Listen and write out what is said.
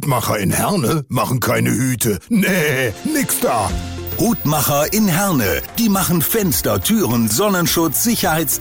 Hutmacher in Herne machen keine Hüte. Nee, nix da. Hutmacher in Herne. Die machen Fenster, Türen, Sonnenschutz, Sicherheitstechnik